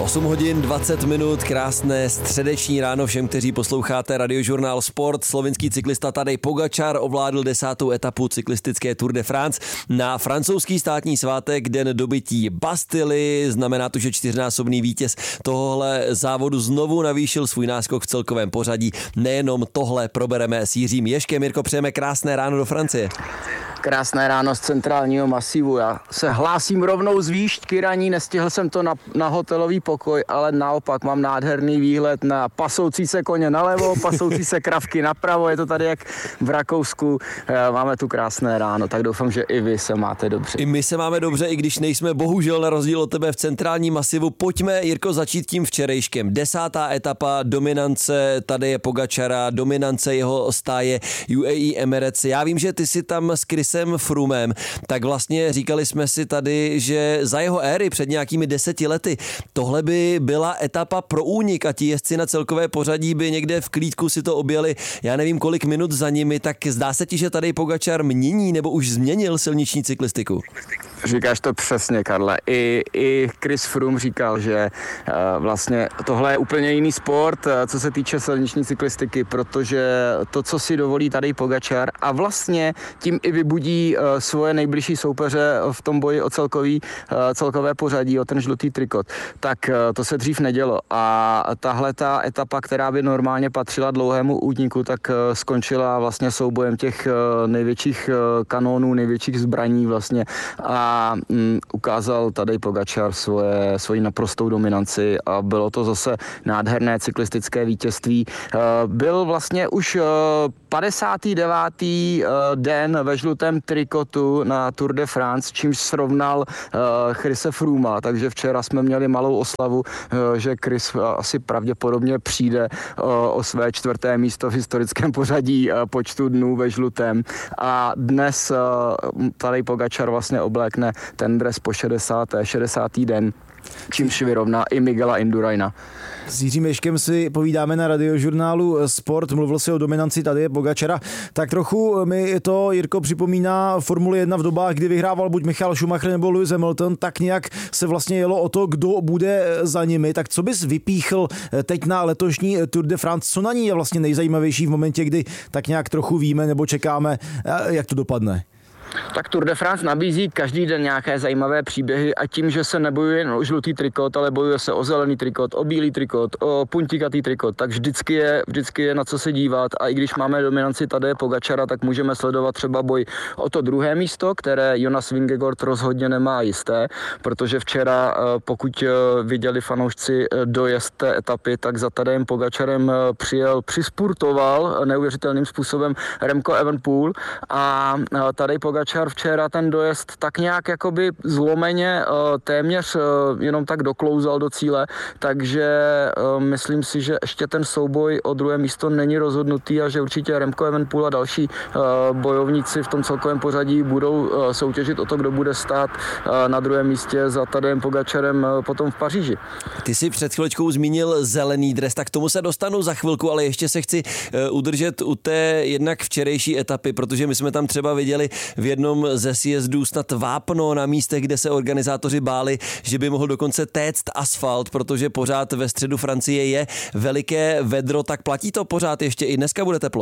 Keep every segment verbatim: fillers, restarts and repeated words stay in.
osm hodin dvacet minut, krásné středeční ráno všem, kteří posloucháte Radiožurnál Sport. Slovinský cyklista Tadej Pogačar ovládl desátou etapu cyklistické Tour de France na francouzský státní svátek, den dobytí Bastily. Znamená to, že čtyřnásobný vítěz tohohle závodu znovu navýšil svůj náskok v celkovém pořadí. Nejenom tohle probereme s Jiřím Ježkem. Jirko, přejeme krásné ráno do Francie. Krásné ráno z centrálního masivu. Já se hlásím rovnou z výšťky raní, nestihl jsem to na, na hotelový pokoj, ale naopak mám nádherný výhled na pasoucí se koně nalevo, pasoucí se kravky napravo, je to tady jak v Rakousku. Máme tu krásné ráno, tak doufám, že i vy se máte dobře. I my se máme dobře, i když nejsme bohužel na rozdíl od tebe v centrálním masivu. Pojďme, Jirko, začít tím včerejškem. Desátá etapa, dominance Tadeje Pogačara, dominance jeho stáje U A E Emirates. Já vím, že ty si tam s Chrisem Froomem, tak vlastně říkali jsme si tady, že za jeho éry před nějakými deseti lety tohle by byla etapa pro únik a ti jezdci na celkové pořadí by někde v klídku si to objeli, já nevím kolik minut za nimi, tak zdá se ti, že Tadej Pogačar mění nebo už změnil silniční cyklistiku? Říkáš to přesně, Karle. I, i Chris Froome říkal, že uh, vlastně tohle je úplně jiný sport, uh, co se týče silniční cyklistiky, protože to, co si dovolí Tadej Pogačar a vlastně tím i vybudí uh, svoje nejbližší soupeře v tom boji o celkový, uh, celkové pořadí, o ten žlutý trikot, tak uh, to se dřív nedělo. A tahle ta etapa, která by normálně patřila dlouhému úniku, tak uh, skončila vlastně soubojem těch uh, největších uh, kanónů, největších zbraní vlastně a a mm, ukázal Tadej Pogačar svoje, svoji naprostou dominanci a bylo to zase nádherné cyklistické vítězství. Uh, byl vlastně už uh, padesátý devátý uh, den ve žlutém trikotu na Tour de France, čímž srovnal uh, Chrise Frooma, takže včera jsme měli malou oslavu, uh, že Chris uh, asi pravděpodobně přijde uh, o své čtvrté místo v historickém pořadí uh, počtu dnů ve žlutém a dnes uh, Tadej Pogačar vlastně oblékne ten dres po šedesátém šedesátý den, čímž vyrovná i Miguela Induraina. S Jiřím Ježkem si povídáme na Radiožurnálu Sport, mluvil si o dominanci Tadeje Pogačara. Tak trochu mi to, Jirko, připomíná Formuli jedna v dobách, kdy vyhrával buď Michael Schumacher nebo Lewis Hamilton, tak nějak se vlastně jelo o to, kdo bude za nimi. Tak co bys vypíchl teď na letošní Tour de France? Co na ní je vlastně nejzajímavější v momentě, kdy tak nějak trochu víme nebo čekáme, jak to dopadne? Tak Tour de France nabízí každý den nějaké zajímavé příběhy a tím, že se nebojuje jen o žlutý trikot, ale bojuje se o zelený trikot, o bílý trikot, o puntikatý trikot, tak vždycky je, vždycky je na co se dívat a i když máme dominanci Tadeje Pogačara, tak můžeme sledovat třeba boj o to druhé místo, které Jonas Vingegaard rozhodně nemá jisté, protože včera, pokud viděli fanoušci dojezd té etapy, tak za Tadejem Pogačarem přijel, přispurtoval neuvěřitelným způsobem Remco Evenepoel a Tadej Pogačar Pogačar včera ten dojezd tak nějak jakoby zlomeně téměř jenom tak doklouzal do cíle, takže myslím si, že ještě ten souboj o druhé místo není rozhodnutý a že určitě Remco Evenepoel a další bojovníci v tom celkovém pořadí budou soutěžit o to, kdo bude stát na druhém místě za Tadejem Pogačarem potom v Paříži. Ty jsi před chvíličkou zmínil zelený dres, tak k tomu se dostanu za chvilku, ale ještě se chci udržet u té jednak včerejší etapy, protože my jsme tam třeba viděli v jednom ze sjezdů snad vápno na místech, kde se organizátoři báli, že by mohl dokonce téct asfalt, protože pořád ve středu Francie je veliké vedro, tak platí to pořád ještě i dneska bude teplo?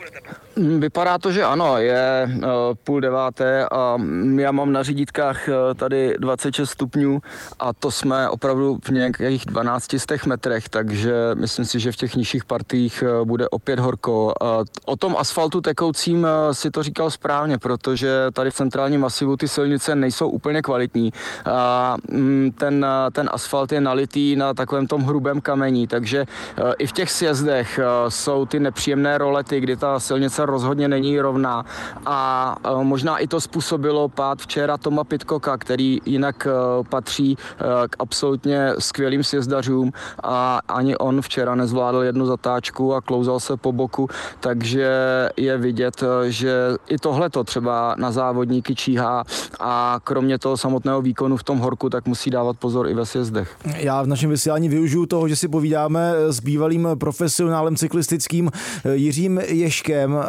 Vypadá to, že ano, je uh, půl deváté a já mám na řídítkách uh, tady dvacet šest stupňů a to jsme opravdu v nějakých dvanácti metrech, takže myslím si, že v těch nižších partiích uh, bude opět horko. Uh, o tom asfaltu tekoucím uh, si to říkal správně, protože tady v centrálním masivu ty silnice nejsou úplně kvalitní. A uh, ten, uh, ten asfalt je nalitý na takovém tom hrubém kamení, takže uh, i v těch sjezdech uh, jsou ty nepříjemné rolety, kdy ta silnice rozhodně není rovná a uh, možná i to způsobilo pád včera Toma Pidcocka, který jinak uh, patří uh, k absolutně skvělým sjezdařům a ani on včera nezvládl jednu zatáčku a klouzal se po boku, takže je vidět, uh, že i tohleto třeba na závodníky číhá a kromě toho samotného výkonu v tom horku, tak musí dávat pozor i ve sjezdech. Já v našem vysílání využiju toho, že si povídáme s bývalým profesionálem cyklistickým Jiřím Ježkem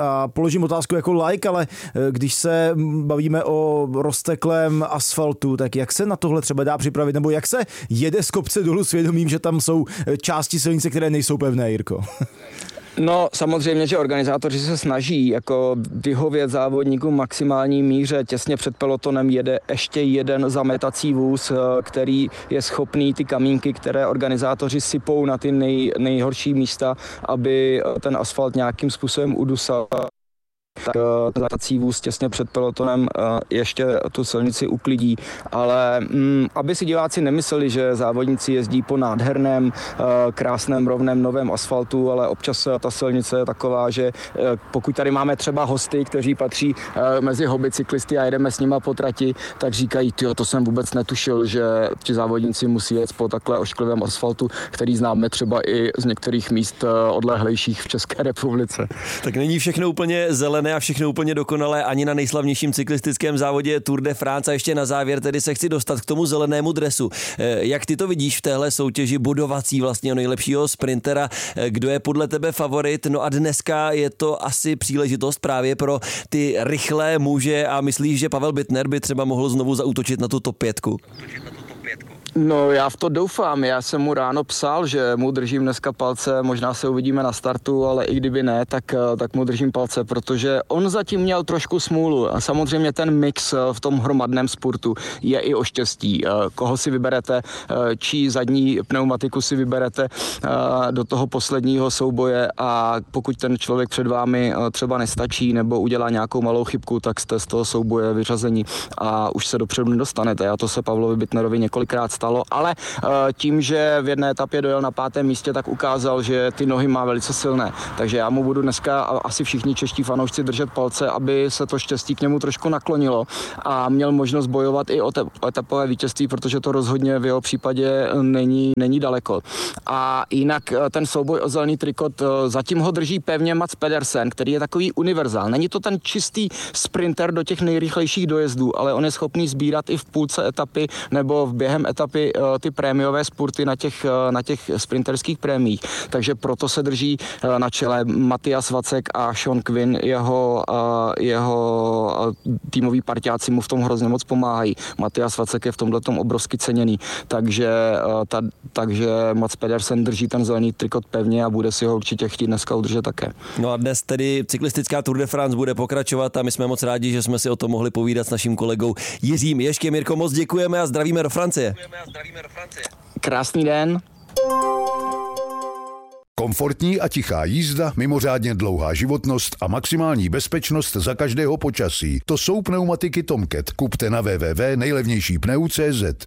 a položím otázku jako like, ale když se bavíme o rozteklém asfaltu, tak jak se na tohle třeba dá připravit, nebo jak se jede z kopce dolů s vědomím, že tam jsou části silnice, které nejsou pevné, Jirko? No samozřejmě, že organizátoři se snaží jako vyhovět závodníkům maximální míře. Těsně před pelotonem jede ještě jeden zametací vůz, který je schopný ty kamínky, které organizátoři sypou na ty nej, nejhorší místa, aby ten asfalt nějakým způsobem udusal. Tak zametací vůz těsně před pelotonem ještě tu silnici uklidí, ale mm, aby si diváci nemysleli, že závodníci jezdí po nádherném, krásném, rovném, novém asfaltu, ale občas ta silnice je taková, že pokud tady máme třeba hosty, kteří patří mezi hobby cyklisty a jedeme s nima po trati, tak říkají, tyjo, to jsem vůbec netušil, že ti závodníci musí jet po takhle ošklivém asfaltu, který známe třeba i z některých míst odlehlejších v České republice. Tak není všechno úplně zelené a všechno úplně dokonalé ani na nejslavnějším cyklistickém závodě Tour de France. A ještě na závěr tedy se chci dostat k tomu zelenému dresu. Jak ty to vidíš v téhle soutěži bodovací vlastně o nejlepšího sprintera? Kdo je podle tebe favorit? No a dneska je to asi příležitost právě pro ty rychlé muže a myslíš, že Pavel Bittner by třeba mohl znovu zaútočit na tu top pětku? No já v to doufám, já jsem mu ráno psal, že mu držím dneska palce, možná se uvidíme na startu, ale i kdyby ne, tak, tak mu držím palce, protože on zatím měl trošku smůlu a samozřejmě ten mix v tom hromadném sportu je i o štěstí. Koho si vyberete, čí zadní pneumatiku si vyberete do toho posledního souboje a pokud ten člověk před vámi třeba nestačí nebo udělá nějakou malou chybku, tak jste z toho souboje vyřazení a už se dopředu nedostanete. A to se Pavlovi Bittnerovi několikrát stalo. Ale tím, že v jedné etapě dojel na pátém místě, tak ukázal, že ty nohy má velice silné. Takže já mu budu dneska asi všichni čeští fanoušci držet palce, aby se to štěstí k němu trošku naklonilo a měl možnost bojovat i o, te- o etapové vítězství, protože to rozhodně v jeho případě není, není daleko. A jinak ten souboj o zelený trikot, zatím ho drží pevně Mats Pedersen, který je takový univerzál. Není to ten čistý sprinter do těch nejrychlejších dojezdů, ale on je schopný sbírat i v půlce etapy nebo v během etapy ty prémiové spurty na těch, na těch sprinterských prémiích. Takže proto se drží na čele Matthias Vacek a Sean Quinn, jeho, jeho týmoví parťáci mu v tom hrozně moc pomáhají. Matthias Vacek je v tomhletom obrovsky ceněný, takže, ta, takže Mats Pedersen drží ten zelený trikot pevně a bude si ho určitě chtít dneska udržet také. No a dnes tedy cyklistická Tour de France bude pokračovat a my jsme moc rádi, že jsme si o tom mohli povídat s naším kolegou Jiřím Ježkem. Jirko, moc děkujeme a zdravíme do Francie. Krásný den. Komfortní a tichá jízda, mimořádně dlouhá životnost a maximální bezpečnost za každého počasí. To jsou pneumatiky Tomcat. Kupte na w w w tečka nejlevnější pneu tečka cé zet.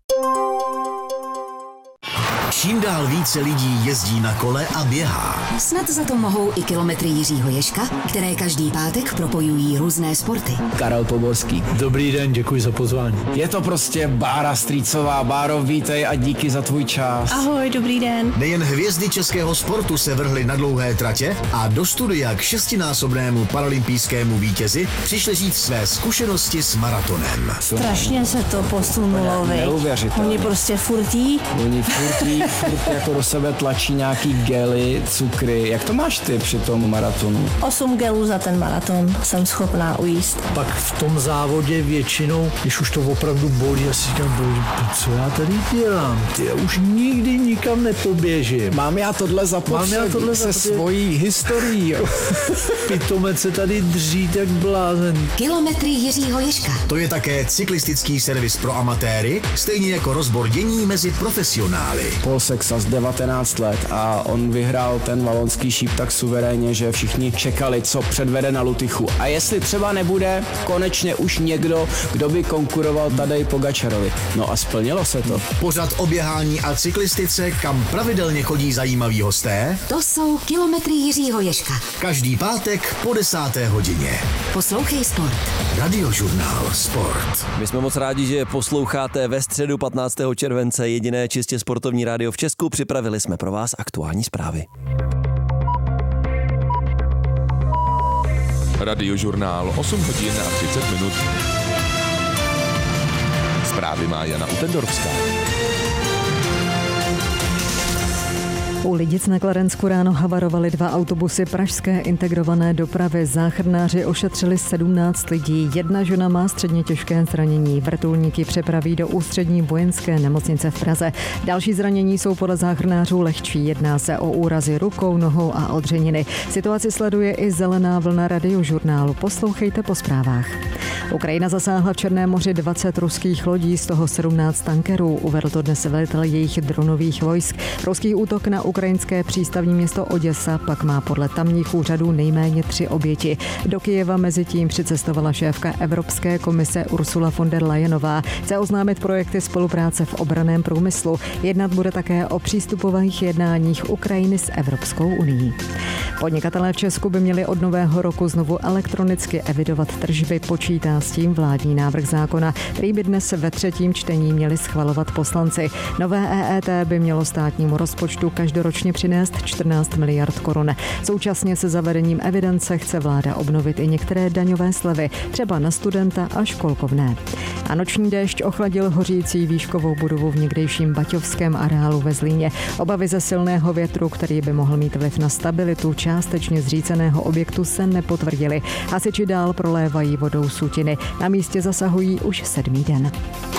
Čím dál více lidí jezdí na kole a běhá. Snad za to mohou i kilometry Jiřího Ježka, které každý pátek propojují různé sporty. Karel Poborský. Dobrý den, děkuji za pozvání. Je to prostě Bára Strýcová. Báro, vítej a díky za tvůj čas. Ahoj, dobrý den. Nejen hvězdy českého sportu se vrhly na dlouhé tratě a do studia k šestinásobnému paralympijskému vítězi přišli říct své zkušenosti s maratonem. Strašně se to posunulo, vy. Neuvěřitelné. Oni prostě furtí. Oni furtí, furt jako do sebe tlačí nějaký gely, cukry. Jak to máš ty při tom maratonu? Osm gelů za ten maraton jsem schopná ujíst. Pak v tom závodě většinou, když už to opravdu bolí, já si říkám, bože, co já tady dělám? Ty, já už nikdy nikam nepoběžím. Mám já tohle zapotřebí Mám já tohle se zapotřebí. svojí historií. Pitomec se tady drží jak blázen. Kilometry Jiřího Ježka. To je také cyklistický servis pro amatéry, stejně jako rozbor dění mezi profesionály. Paul Sexas, devatenáct let a on vyhrál ten valonský šíp tak suverénně, že všichni čekali, co předvede na Lutychu. A jestli třeba nebude konečně už někdo, kdo by konkuroval Tadej Pogačarovi. No a splnilo se to. Pořad o běhání a cyklistice, kam pravidelně chodí zajímaví hosté. To jsou kilometry Jiřího Ježka. Každý pátek po desáté hodině. Poslouchej sport. Radiožurnál Sport. My jsme moc rádi, že posloucháte ve středu patnáctého července jediné čistě sportovní rádio v Česku. Připravili jsme pro vás aktuální zprávy. Radiožurnál osm hodin a třicet minut. Zprávy má Jana Utendorská. U Lidic na Kladensku ráno havarovaly dva autobusy pražské integrované dopravy. Záchranáři ošetřili sedmnáct lidí. Jedna žena má středně těžké zranění. Vrtulníky přepraví do ústřední vojenské nemocnice v Praze. Další zranění jsou podle záchranářů lehčí. Jedná se o úrazy rukou, nohou a odřeniny. Situaci sleduje i Zelená vlna Radiožurnálu. Poslouchejte po zprávách. Ukrajina zasáhla v Černém moři dvacet ruských lodí, z toho sedmnáct tankerů. Uvedl to dnes velitel jejich dronových vojsk. Ruský útok na ukrajinské přístavní město Oděsa pak má podle tamních úřadů nejméně tři oběti. Do Kyjeva mezi tím přicestovala šéfka Evropské komise Ursula von der Leyenová. Chce oznámit projekty spolupráce v obranném průmyslu. Jednat bude také o přístupových jednáních Ukrajiny s Evropskou unií. Podnikatelé v Česku by měli od nového roku znovu elektronicky evidovat tržby. Počítá s tím vládní návrh zákona, který by dnes ve třetím čtení měli schvalovat poslanci. Nové E E T by mělo státnímu rozpočtu každoročně přinést čtrnáct miliard korun. Současně se zavedením evidence chce vláda obnovit i některé daňové slevy, třeba na studenta a školkovné. A noční déšť ochladil hořící výškovou budovu v někdejším baťovském areálu ve Zlíně. Obavy ze silného větru, který by mohl mít vliv na stabilitu částečně zříceného objektu, se nepotvrdily. Hasiči dál prolévají vodou sutiny. Na místě zasahují už sedmý den.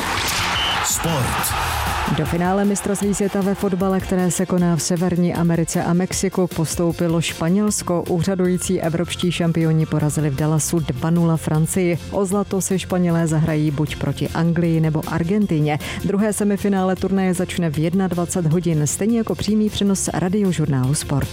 Sport. Do finále mistrovství světa ve fotbale, které se koná v Severní Americe a Mexiku, postoupilo Španělsko. Úřadující evropští šampioni porazili v Dallasu dva nula Francii. O zlato se Španělé zahrají buď proti Anglii nebo Argentině. Druhé semifinále turnaje začne v dvacet jedna hodin, stejně jako přímý přenos Radiožurnálu Sport.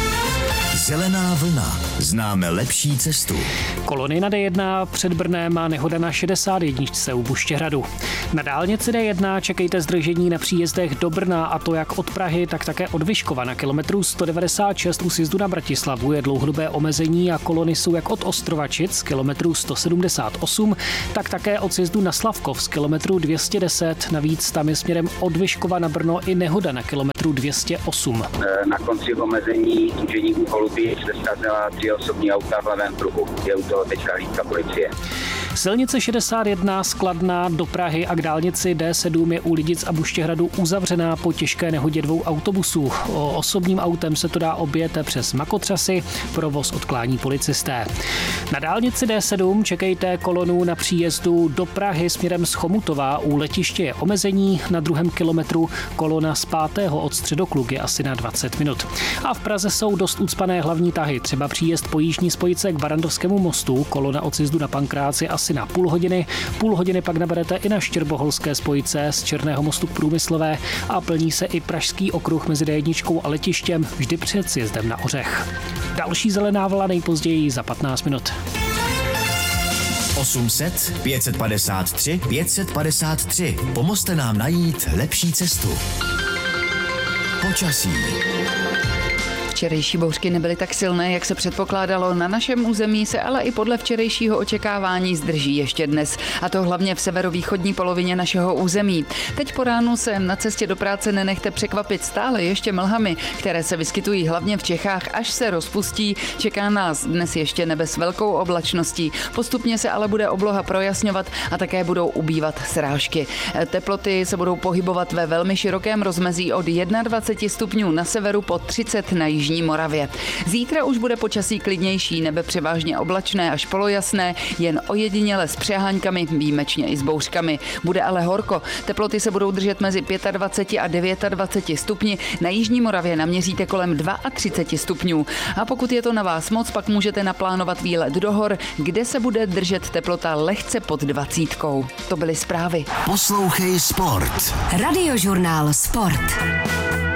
Zelená vlna. Známe lepší cestu. Kolony na D jedna před Brnem má nehoda na šedesát jedna u Buštěhradu. Na dálnici D jedna čekejte zdržení na příjezdech do Brna, a to jak od Prahy, tak také od Vyškova. Na kilometru sto devadesát šest u sjezdu na Bratislavu je dlouhodobé omezení a kolony jsou jak od Ostrovačic z kilometru sto sedmdesát osm, tak také od sjezdu na Slavkov z kilometru dvě stě deset. Navíc tam je směrem od Vyškova na Brno i nehoda na kilometru dvě stě osm. Na konci omezení tužení úkolu se zkazila tři osobní auta v levém pruhu. Je u toho teďka hlídka policie. Silnice šedesát jedna z Kladna do Prahy a k dálnici D sedm je u Lidic a Buštěhradu uzavřená po těžké nehodě dvou autobusů. O osobním autem se to dá objet přes Makotřasy, provoz odklání policisté. Na dálnici D sedm čekejte kolonu na příjezdu do Prahy směrem z Chomutova. U letiště je omezení, na druhém kilometru kolona z pátého od Středokluk je asi na dvacet minut. A v Praze jsou dost ucpané hlavní tahy, třeba příjezd po jižní spojice k Barandovskému mostu, kolona od sjezdu na Pankráci asi na půl hodiny. Půl hodiny pak naberete i na Štěrboholské spojice z Černého mostu k Průmyslové a plní se i Pražský okruh mezi D jedna a letištěm vždy před sjezdem na Ořech. Další zelená vlna nejpozději za patnáct minut. osm set pět set padesát tři pět set padesát tři. Pomozte nám najít lepší cestu. Počasí. Včerejší bouřky nebyly tak silné, jak se předpokládalo. Na našem území se ale i podle včerejšího očekávání zdrží ještě dnes. A to hlavně v severovýchodní polovině našeho území. Teď po ránu se na cestě do práce nenechte překvapit stále ještě mlhami, které se vyskytují hlavně v Čechách, až se rozpustí. Čeká nás dnes ještě nebe s velkou oblačností. Postupně se ale bude obloha projasňovat a také budou ubývat srážky. Teploty se budou pohybovat ve velmi širokém rozmezí od dvacet jedna stupňů na severu po třicet na jižní Moravě. Zítra už bude počasí klidnější, nebe převážně oblačné až polojasné, jen ojediněle s přeháňkami, výjimečně i s bouřkami. Bude ale horko. Teploty se budou držet mezi dvacet pět a dvacet devět stupni. Na jižní Moravě naměříte kolem třicet dva stupňů. A pokud je to na vás moc, pak můžete naplánovat výlet do hor, kde se bude držet teplota lehce pod dvacítkou. To byly zprávy. Poslouchej Sport. Radiožurnál Sport.